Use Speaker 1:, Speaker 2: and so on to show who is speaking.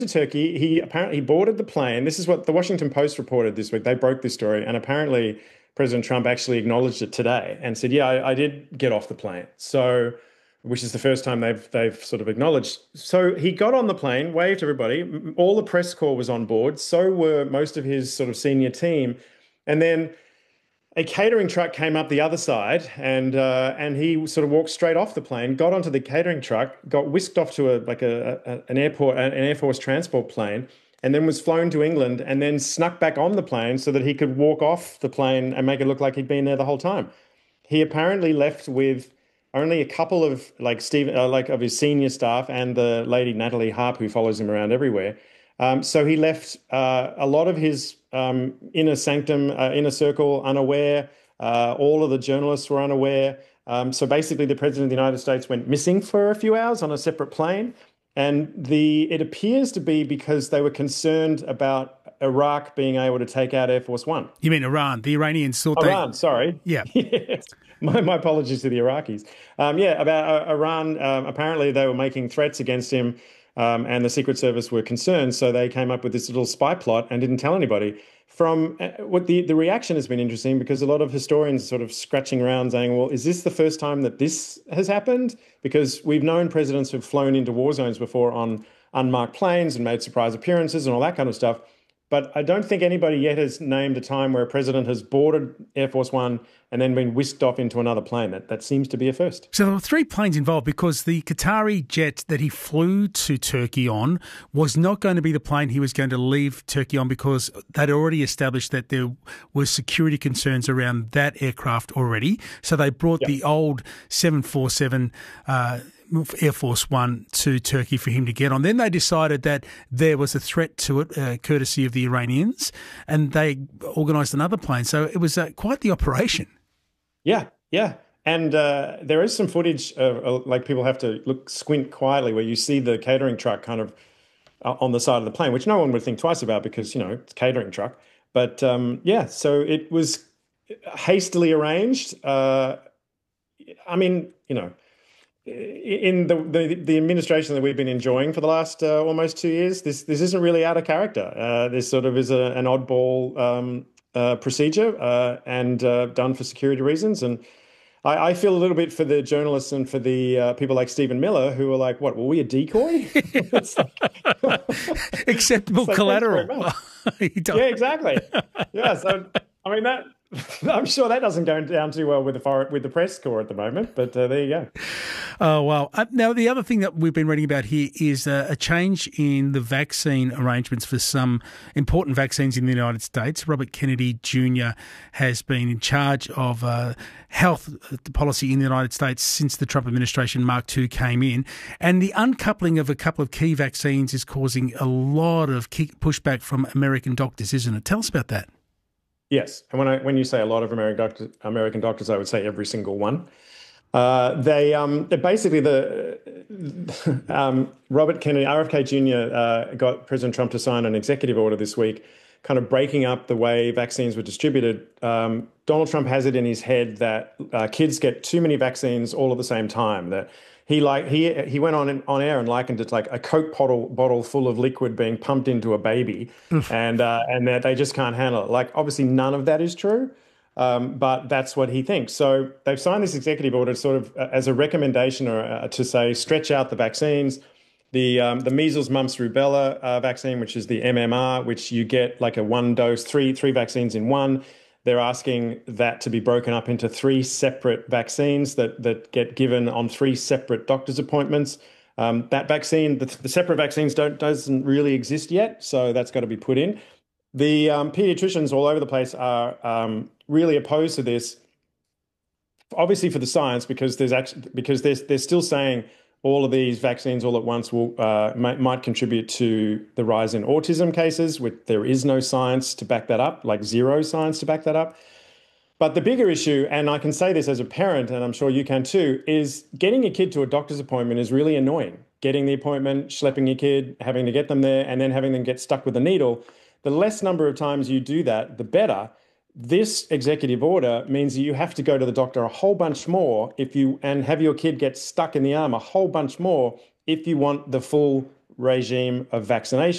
Speaker 1: to Turkey. He apparently boarded the plane. This is what the Washington Post reported this week. They broke this story, and apparently President Trump actually acknowledged it today and said, "Yeah, I did get off the plane." So, which is the first time they've sort of acknowledged. So he got on the plane, waved to everybody. All the press corps was on board. So were most of his sort of senior team, and then a catering truck came up the other side, and he sort of walked straight off the plane, got onto the catering truck, got whisked off to an airport, an Air Force transport plane, and then was flown to England, and then snuck back on the plane so that he could walk off the plane and make it look like he'd been there the whole time. He apparently left with only a couple of of his senior staff and the lady Natalie Harp, who follows him around everywhere. So he left a lot of his inner sanctum, inner circle unaware. All of the journalists were unaware. So basically, the president of the United States went missing for a few hours on a separate plane. And it appears to be because they were concerned about Iraq being able to take out Air Force One.
Speaker 2: You mean Iran? The Iranians thought
Speaker 1: Iran, sorry.
Speaker 2: Yeah.
Speaker 1: Yes. My apologies to the Iraqis. About Iran. Apparently, they were making threats against him. And the Secret Service were concerned, so they came up with this little spy plot and didn't tell anybody. From what the reaction has been interesting because a lot of historians are sort of scratching around saying, well, is this the first time that this has happened? Because we've known presidents who've flown into war zones before on unmarked planes and made surprise appearances and all that kind of stuff. But I don't think anybody yet has named a time where a president has boarded Air Force One and then been whisked off into another plane. That seems to be a first.
Speaker 2: So there were 3 planes involved because the Qatari jet that he flew to Turkey on was not going to be the plane he was going to leave Turkey on because they'd already established that there were security concerns around that aircraft already. So they brought the old 747 Air Force One to Turkey for him to get on. Then they decided that there was a threat to it, courtesy of the Iranians, and they organised another plane. So it was quite the operation.
Speaker 1: Yeah. And there is some footage of like people have to squint quietly where you see the catering truck kind of on the side of the plane, which no one would think twice about because, it's a catering truck. But so it was hastily arranged. In the administration that we've been enjoying for the last almost 2 years, this isn't really out of character. This sort of is an oddball procedure and done for security reasons. And I feel a little bit for the journalists and for the people like Stephen Miller who are like, what, were we a decoy?
Speaker 2: Acceptable collateral.
Speaker 1: Yeah, exactly. Yeah, so, that... I'm sure that doesn't go down too well with the press corps at the moment, but there you go.
Speaker 2: Oh, wow. Now, the other thing that we've been reading about here is a change in the vaccine arrangements for some important vaccines in the United States. Robert Kennedy Jr. has been in charge of health policy in the United States since the Trump administration Mark II came in. And the uncoupling of a couple of key vaccines is causing a lot of pushback from American doctors, isn't it? Tell us about that.
Speaker 1: Yes, and when you say a lot of American doctors, I would say every single one. They basically Robert Kennedy, RFK Jr. Got President Trump to sign an executive order this week, kind of breaking up the way vaccines were distributed. Donald Trump has it in his head that kids get too many vaccines all at the same time. That he went on air and likened it to like a Coke bottle full of liquid being pumped into a baby, and that they just can't handle it. Like obviously none of that is true, but that's what he thinks. So they've signed this executive order sort of as a recommendation or to say stretch out the vaccines. The measles, mumps, rubella vaccine, which is the MMR, which you get like a one dose, three vaccines in one. They're asking that to be broken up into 3 separate vaccines that get given on 3 separate doctor's appointments. That vaccine, the separate vaccines doesn't really exist yet, so that's got to be put in. The pediatricians all over the place are really opposed to this, obviously for the science, because they're still saying all of these vaccines all at once might contribute to the rise in autism cases, which there is no science to back that up, like zero science to back that up. But the bigger issue, and I can say this as a parent, and I'm sure you can too, is getting your kid to a doctor's appointment is really annoying. Getting the appointment, schlepping your kid, having to get them there, and then having them get stuck with a needle. The less number of times you do that, the better. This executive order means that you have to go to the doctor a whole bunch more and have your kid get stuck in the arm a whole bunch more if you want the full regime of vaccination